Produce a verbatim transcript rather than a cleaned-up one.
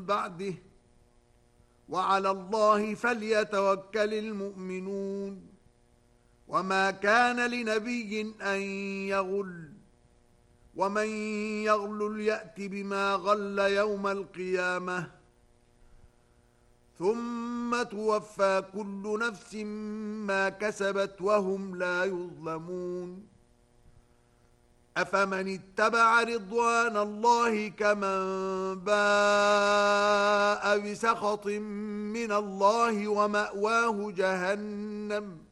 بعده وعلى الله فليتوكل المؤمنون وما كان لنبي أن يغل ومن يغلل يأت بما غل يوم القيامة ثم توفى كل نفس ما كسبت وهم لا يظلمون أفمن اتبع رضوان الله كمن باء بسخط من الله ومأواه جهنم